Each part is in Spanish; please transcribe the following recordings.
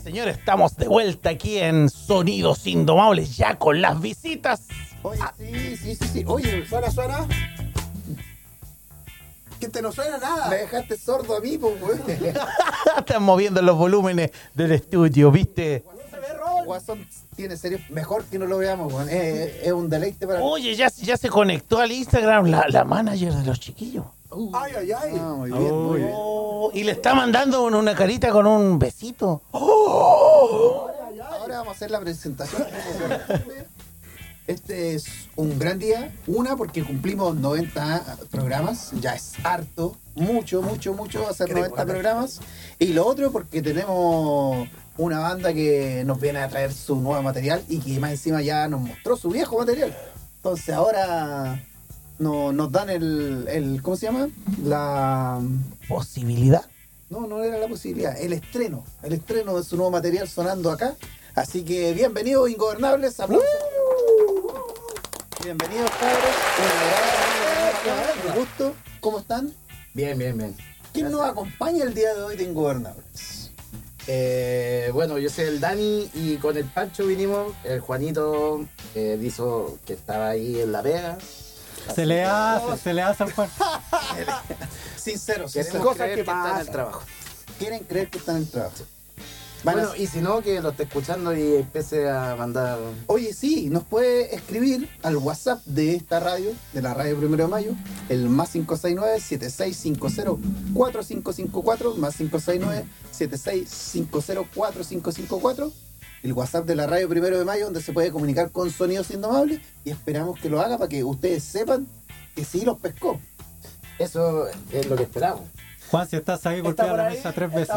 señores, estamos de vuelta aquí en Sonidos Indomables, ya con las visitas. Oye, sí. Oye, suena. Que te no suena nada. Me dejaste sordo a mí, pues, güey. Están moviendo los volúmenes del estudio, ¿viste? Guasón tiene serio. Mejor que no lo veamos, güey. Es un deleite para mí. Oye, ya se conectó al Instagram la manager de los chiquillos. Ay. Muy bien. Oh, y le está mandando una carita con un besito. Ahora vamos a hacer la presentación. Este es un gran día. Una, porque cumplimos 90 programas. Ya es harto. Mucho hacer 90 programas. Y lo otro, porque tenemos una banda que nos viene a traer su nuevo material y que más encima ya nos mostró su viejo material. Entonces ahora nos dan el ¿cómo se llama? La ¿Posibilidad? No era la posibilidad, el estreno de su nuevo material sonando acá. Así que bienvenidos, Ingobernables, aplausos. Bienvenidos, cabros. Un gusto. ¿Cómo están? Bien. ¿Quién nos acompaña el día de hoy de Ingobernables? Bueno, yo soy el Dani y con el Pancho vinimos. El Juanito dijo que estaba ahí en La Vega. Se le hace al Juan. Sinceros, Queremos cosas creer que que está en pasan. el trabajo. quieren creer que están en el trabajo. Bueno, y si no, que lo esté escuchando y empiece a mandar... Oye, sí, nos puede escribir al WhatsApp de esta radio, de la radio 1 de Mayo, el más 569-7650-4554, más 569-7650-4554, el WhatsApp de la radio 1 de Mayo, donde se puede comunicar con Sonidos Indomables, y esperamos que lo haga para que ustedes sepan que sí los pescó. Eso es lo que esperamos. Juan, si estás ahí, golpea la mesa 3 veces.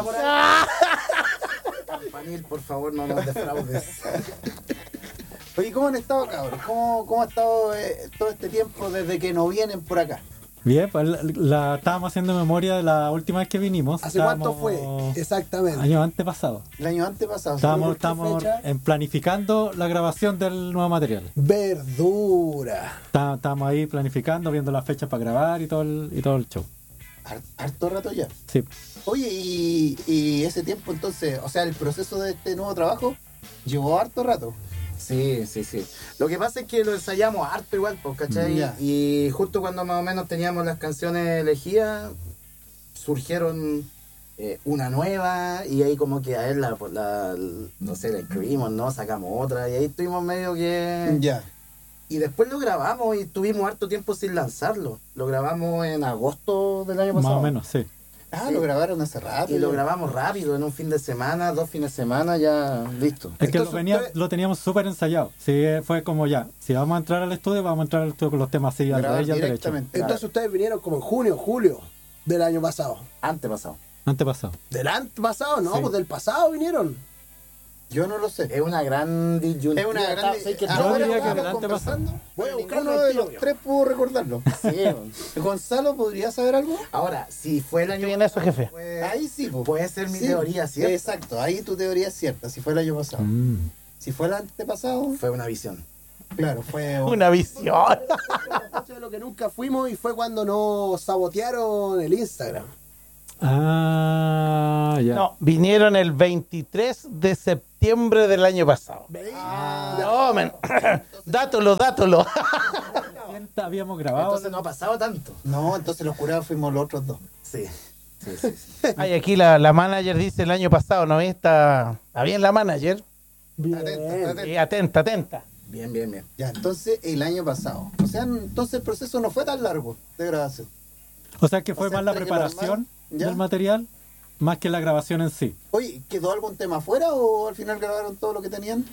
Panil, por favor, no nos defraudes. Oye, ¿cómo han estado, cabros? ¿Cómo ha estado todo este tiempo desde que no vienen por acá? Bien, pues estábamos haciendo memoria de la última vez que vinimos. ¿Hace cuánto fue? Exactamente. Año antepasado. El año antepasado. Estábamos fecha? planificando la grabación del nuevo material. Verdura. Estábamos ahí planificando, viendo las fechas para grabar y todo el show. Harto rato ya. Sí. Oye, y ese tiempo entonces, o sea, el proceso de este nuevo trabajo llevó harto rato. Sí. Lo que pasa es que lo ensayamos harto igual, pues, ¿cachai? Ya. Y justo cuando más o menos teníamos las canciones elegidas, surgieron una nueva y ahí como que a él no sé, la escribimos, ¿no? Sacamos otra y ahí estuvimos medio que... Ya. Y después lo grabamos y tuvimos harto tiempo sin lanzarlo. Lo grabamos en agosto del año pasado. Más o menos, sí. Ah, Sí. lo grabaron hace rato. Y lo ya. grabamos rápido, en un fin de semana, 2 fines de semana, ya listo. Es que Entonces lo teníamos súper ensayado. Sí, fue como ya, si vamos a entrar al estudio, vamos a entrar al estudio con los temas así al Grabar revés y al derecho. directamente. Entonces ustedes vinieron como en junio, julio del año pasado. Antepasado. Antepasado. ¿Del antepasado? No, Sí. pues del pasado vinieron. Yo no lo sé. Es una gran disyuntiva. Es una gran... ¿Sabes qué? Yo Ahora diría que estábamos adelante conversando, Voy a pero buscarlo ninguno al de los tiro. tres pudo recordarlo. Sí. Gonzalo, ¿podría saber algo? Ahora, si fue el año Estoy en eso, jefe. Ahí sí, pues. puede ser mi Sí, teoría, ¿cierto? Exacto, ahí tu teoría es cierta, si fue el año pasado. Si fue el antepasado, Fue una visión. claro, fue... Una visión. La fecha de lo que nunca fuimos y fue cuando nos sabotearon el Instagram. Ah, ya. No, vinieron el 23 de septiembre del año pasado. No, men. Dátelo. Habíamos grabado. Entonces no ha pasado tanto. No, entonces los curados fuimos los otros dos. Sí. Ay, aquí la manager dice el año pasado, ¿no? Está bien la manager. Bien. Atenta. Sí, atenta. Bien. Ya, entonces el año pasado. O sea, entonces el proceso no fue tan largo de grabación. O sea que fue O sea, más la entre que lo preparación armaron, ¿ya? del material, más que la grabación en sí. Oye, ¿quedó algún tema afuera o al final grabaron todo lo que tenían?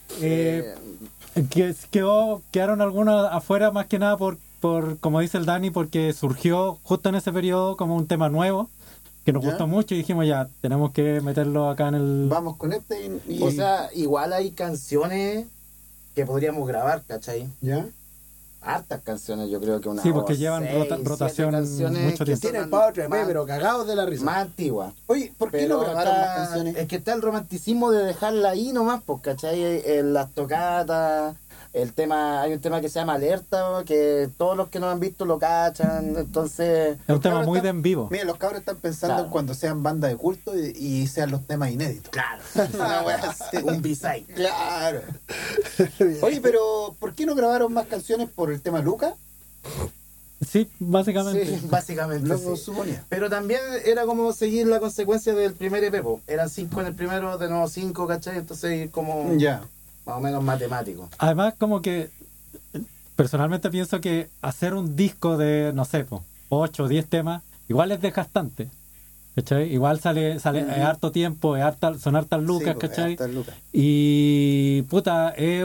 Quedaron algunas afuera más que nada por como dice el Dani, porque surgió justo en ese periodo como un tema nuevo que nos ¿Ya? gustó mucho y dijimos ya, tenemos que meterlo acá en el... Vamos con este y... O sea, igual hay canciones que podríamos grabar, ¿cachai? ¿Ya? Hartas canciones, yo creo que una. Sí, porque llevan rotación mucho tiempo. Tienen para otra vez, pero cagados de la risa. Más antiguas. Oye, ¿por qué no grabaron más canciones? Es que está el romanticismo de dejarla ahí nomás, pues, ¿cachai? En las tocatas, El tema, hay un tema que se llama Alerta, que todos los que no han visto lo cachan, entonces... Es un tema cabros muy están- de en vivo. Mira, los cabros están pensando Claro. en cuando sean banda de culto y sean los temas inéditos. Claro, Una wea así. un B-side. Claro. Oye, pero ¿por qué no grabaron más canciones por el tema Luca? Sí, básicamente. Sí, básicamente Lo sí. suponía. Pero también era como seguir la consecuencia del primer EP, po. Eran 5 en el primero, de nuevo 5, ¿cachai? Entonces como Ya. más o menos matemático. Además, como que personalmente pienso que hacer un disco de, no sé, 8 o 10 temas, igual es desgastante. ¿Cachai? Igual sale es harto tiempo, son hartas lucas, Sí, pues, ¿cachai? hartas lucas. Y puta,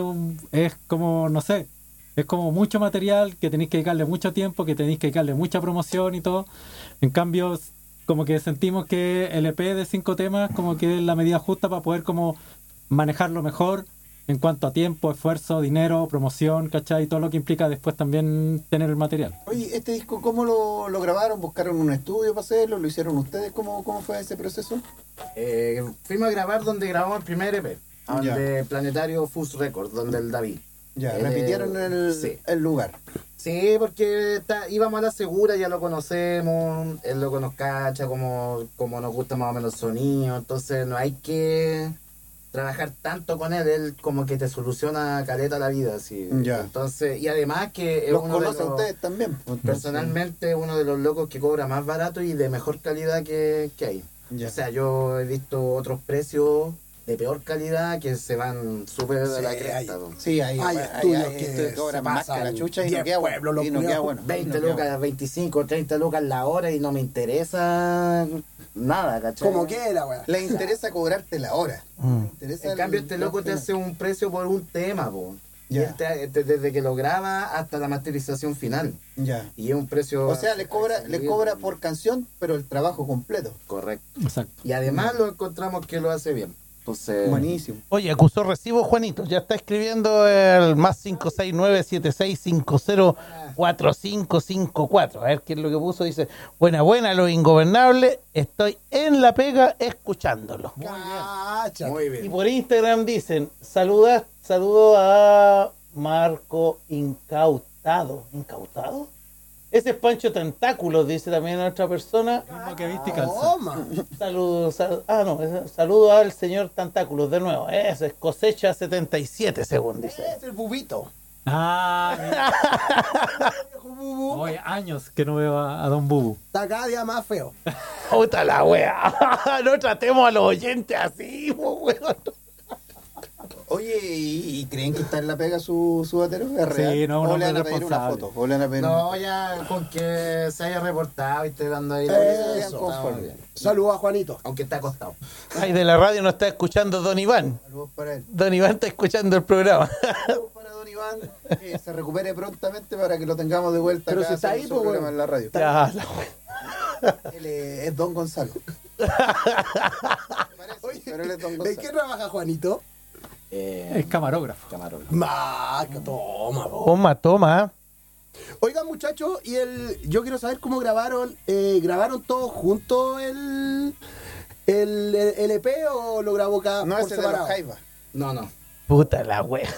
es como, no sé, es como mucho material que tenéis que dedicarle mucho tiempo, que tenéis que dedicarle mucha promoción y todo. En cambio, como que sentimos que el EP de 5 temas como que es la medida justa para poder como manejarlo mejor en cuanto a tiempo, esfuerzo, dinero, promoción, ¿cachai? Y todo lo que implica después también tener el material. Oye, ¿este disco cómo lo grabaron? ¿Buscaron un estudio para hacerlo? ¿Lo hicieron ustedes? ¿Cómo fue ese proceso? Fuimos a grabar donde grabamos el primer EP, donde Planetario Fuzz Records, donde el David. Ya, repitieron sí. el lugar. Sí, porque íbamos a la segura, ya lo conocemos, él lo nos cacha, como nos gusta más o menos el sonido, entonces no hay que trabajar tanto con él como que te soluciona caleta la vida, así. Ya. Entonces, y además que es Los uno de conoce a los, ustedes también. personalmente uno de los locos que cobra más barato y de mejor calidad que hay. Ya. O sea, yo he visto otros precios de peor calidad que se van súper de la Sí, cresta. hay- po. Sí, Hay estudios que cobran se más que la pasan chucha y no 10 queda bueno. pueblos, los Y no queda culiados. bueno. 20 Y no queda lucas, 25, 30 lucas la hora y no me interesa nada, ¿cachai? Como que la weá. Le interesa cobrarte la hora. Mm. Le interesa En cambio, este loco te hace un precio por un tema, po. Y Ya. él desde que lo graba hasta la masterización final. Ya. Y es un precio... O sea, le cobra por canción, pero el trabajo completo. Correcto. Exacto. Y además lo encontramos que lo hace bien. Entonces... Buenísimo. Oye, acusó recibo Juanito. Ya está escribiendo el más 569-7650-4554. A ver qué es lo que puso. Dice, buena, lo ingobernable. Estoy en la pega escuchándolo. Cacha. Muy Y bien. por Instagram dicen, saludo a Marco Incautado. ¿Incautado? Ese es Pancho Tentáculos, dice también otra persona. Mismo que viste y calza. Toma. Saludo al señor Tentáculos de nuevo. Ese es cosecha 77, según dice. Es el bubito. Ah, Viejo bubu. hoy años que no veo a Don Bubu. Está cada día más feo. Puta la wea. No tratemos a los oyentes así, po, weón. Oye, ¿y creen que está en la pega su batero? ¿Es real? Sí, no, un ¿O le hombre van a pedir una responsable. foto? ¿O le van a pedir una No, foto? ya con que se haya reportado y esté dando ahí... Eso. estamos bien. Saludos a Juanito. Aunque está acostado. Ay, de la radio no está escuchando Don Iván. Saludos para él. Don Iván está escuchando el programa. Saludos para don Iván, que se recupere prontamente para que lo tengamos de vuelta Pero acá si está haciendo ahí, su pues, programa weón. en la radio. Ya, la wea. Él es Don Gonzalo. Oye, Pero él es Don ¿en Gonzalo. qué trabaja Juanito? Es camarógrafo. Camarógrafo. Toma, po. Toma. Oigan, muchachos, yo quiero saber cómo grabaron todos juntos el EP o lo grabó cada No, por ese de los separado. Jaivas. No. Puta la wea.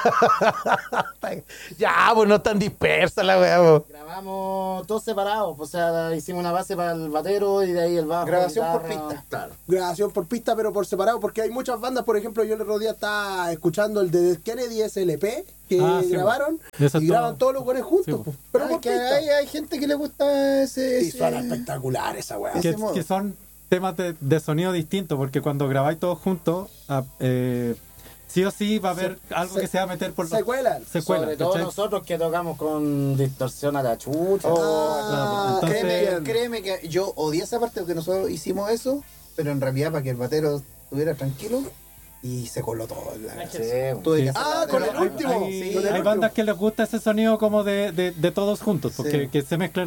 Ya, pues no están dispersas la wea, po. Grabamos todos separados, o sea, hicimos una base para el batero y de ahí el bajo. Grabación por guitarra, pista. Claro. Grabación por pista, pero por separado, porque hay muchas bandas, por ejemplo, yo el otro día estaba escuchando el de Dead Kennedy, ese LP que Sí, grabaron, Eso y es graban todo. todos los goles juntos, Sí, pues, pero Ah, por es que pista. hay gente que le gusta ese... Y suena espectacular esa weá. Ese Que, modo. que son temas de sonido distintos, porque cuando grabáis todos juntos, sí o sí va a haber algo que se va a meter por Se cuelan. Sobre todo ¿cachai? nosotros que tocamos con distorsión a la chucha. Ah, Entonces- créeme que yo odié esa parte porque nosotros hicimos eso, pero en realidad para que el batero estuviera tranquilo y se coló todo. Sí, Tuve que Sí. hacer Ah, la con de- el último. Hay, Con el hay último. bandas que les gusta ese sonido como de todos juntos, porque Sí. que se mezcle la wea.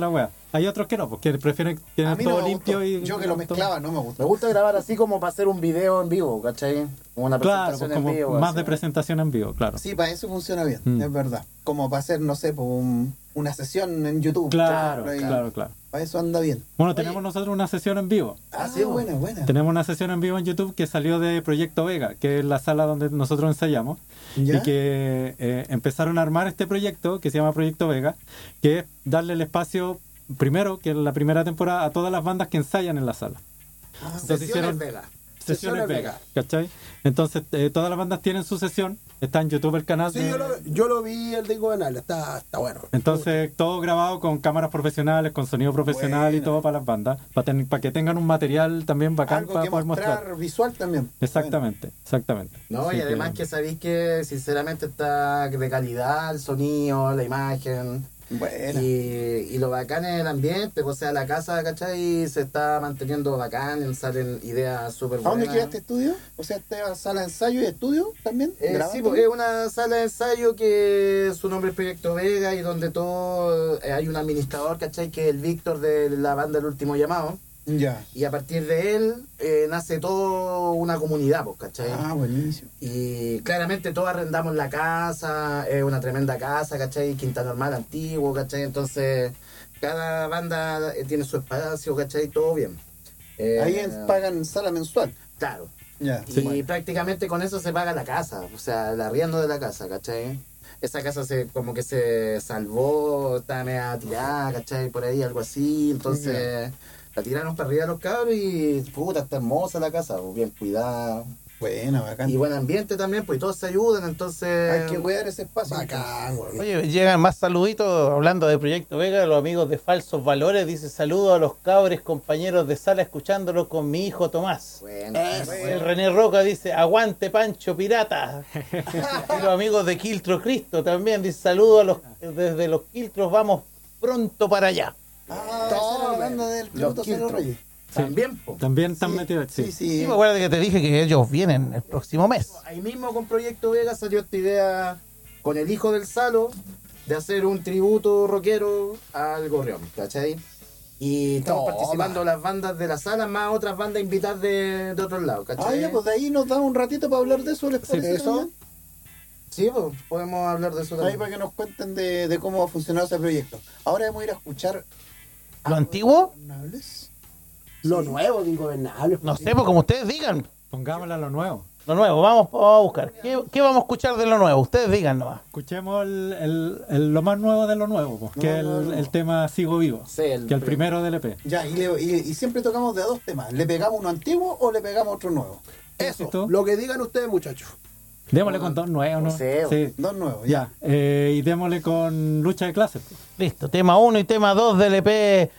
hay otros que no, porque prefieren A tener mí no todo me limpio gustó. y... Yo que lo mezclaba no me Me gustó. gusta grabar así como para hacer un video en vivo, ¿cachai? Como una Claro, presentación pues en como vivo. más así. de presentación en vivo, claro. Sí, para eso funciona bien, Mm. es verdad. Como para hacer, no sé, pues, una sesión en YouTube. Claro, ahí. claro, claro. Para eso anda bien. Bueno, tenemos nosotros una sesión en vivo. Ah, sí, buena, buena. Tenemos una sesión en vivo en YouTube que salió de Proyecto Vega, que es la sala donde nosotros ensayamos. ¿Ya? Y que empezaron a armar este proyecto que se llama Proyecto Vega, que es darle el espacio, primero, que en la primera temporada, a todas las bandas que ensayan en la sala. Entonces Sesiones Vega. Sesiones Vega, ¿cachai? Entonces todas las bandas tienen su sesión, está en YouTube el canal. Sí, yo lo vi el de Ingobernables, está bueno. Entonces todo grabado con cámaras profesionales, con sonido profesional y Buena. todo para las bandas, para que tengan un material también bacán Algo para que poder mostrar mostrar. visual también. Exactamente, exactamente. No, Así y que- además que sabéis que sinceramente está de calidad el sonido, la imagen. Buena. Y lo bacán es el ambiente, pues, o sea, la casa, ¿cachai? Se está manteniendo bacán, salen ideas súper ¿A buenas. dónde queda este estudio? O sea, ¿este sala de ensayo y estudio también? Sí, ¿Grabando? pues, es una sala de ensayo que su nombre es Proyecto Vega y donde todo hay un administrador, ¿cachai? Que es el Víctor de la banda El Último Llamado. Ya. Y a partir de él nace toda una comunidad, pues, ¿cachai? Ah, buenísimo. Y claramente todos arrendamos la casa, es una tremenda casa, ¿cachai? Quinta Normal antiguo, ¿cachai? Entonces, cada banda tiene su espacio, ¿cachai? Todo bien. Ahí pagan sala mensual. Claro. Ya. Y prácticamente con eso se paga la casa, o sea, el arriendo de la casa, ¿cachai? Esa casa como que se salvó, estaba media tirada, ¿cachai? Por ahí, algo así, entonces la tiraron para arriba los cabros y puta, está hermosa la casa, pues, bien cuidada. Buena, bacán. Y buen ambiente también, pues y todos se ayudan, entonces... Hay que cuidar ese espacio. Bacán, güey. Oye, llegan más saluditos hablando de Proyecto Vega, los amigos de Falsos Valores. Dice saludos a los cabres, compañeros de sala, escuchándolo con mi hijo Tomás. Bueno, El René Roca dice, aguante Pancho Pirata. Y los amigos de Quiltro Cristo también dice, saludos a los desde los Quiltros, vamos pronto para allá. Ah, esa era la banda del Tributo a Cero Quiltros. Reyes. también, po. También están metidos, Sí, sí. sí. Y me acuerdo que te dije que ellos vienen el próximo mes. Ahí mismo con Proyecto Vega salió esta idea con el hijo del Salo de hacer un tributo rockero al Gorrión, ¿cachai? Y estamos Toma. participando las bandas de la sala más otras bandas invitadas de otros lados, Ah, ¿cachai? ya, pues de ahí nos da un ratito para hablar de eso, ¿les parece? eso. también? Sí, pues podemos hablar de eso Ahí también. para que nos cuenten de cómo ha funcionado ese proyecto. Ahora vamos a ir a escuchar... ¿Lo antiguo? Ingobernables. Lo nuevo de Ingobernables. No sé, pues como ustedes digan. Pongámosle a lo nuevo. Lo nuevo, vamos a buscar. ¿Qué vamos a escuchar de lo nuevo? Ustedes digan nomás. Escuchemos lo más nuevo de lo nuevo, pues, que es el tema Sigo Vivo, Sí, que es el primero del EP. Ya, y siempre tocamos de dos temas. ¿Le pegamos uno antiguo o le pegamos otro nuevo? Eso, ¿Listo? lo que digan ustedes, muchachos. Démosle con dos nuevos, ¿no? Sí, Sí. Dos nuevos, Ya, y démosle con Lucha de Clases. Pues. Listo, tema 1 y tema 2 del EP.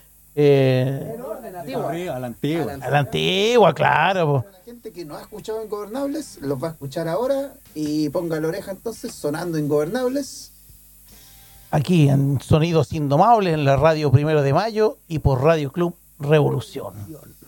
Arriba, a la antigua. A la antigua, claro. La gente que no ha escuchado Ingobernables los va a escuchar ahora y ponga la oreja entonces sonando Ingobernables. Aquí en Sonidos Indomables, en la radio 1 de Mayo y por Radio Club Revolución.